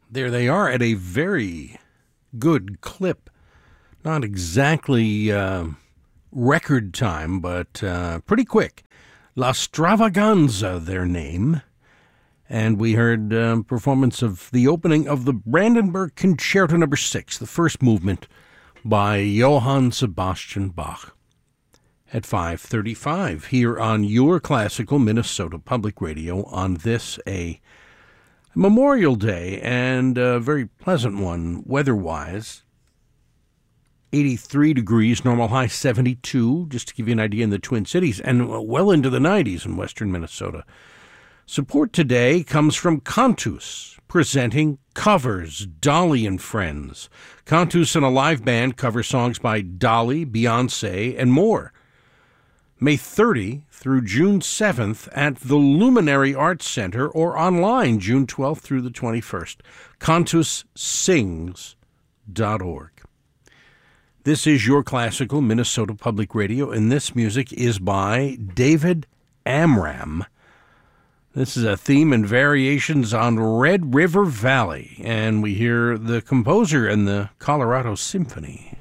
There they are at a very good clip. Not exactly record time, but pretty quick. La Stravaganza, their name. And we heard performance of the opening of the Brandenburg Concerto No. 6, the first movement by Johann Sebastian Bach. At 5:35 here on your classical Minnesota Public Radio on this, a Memorial Day, and a very pleasant one weather-wise. 83 degrees, normal high 72, just to give you an idea in the Twin Cities, and well into the 90s in western Minnesota. Support today comes from Cantus, presenting Covers, Dolly and Friends. Cantus and a live band cover songs by Dolly, Beyonce, and more. May 30 through June 7th at the Luminary Arts Center, or online June 12th through the 21st. CantusSings.org. This is your classical Minnesota Public Radio, and this music is by David Amram. This is a theme and variations on Red River Valley, and we hear the composer and the Colorado Symphony.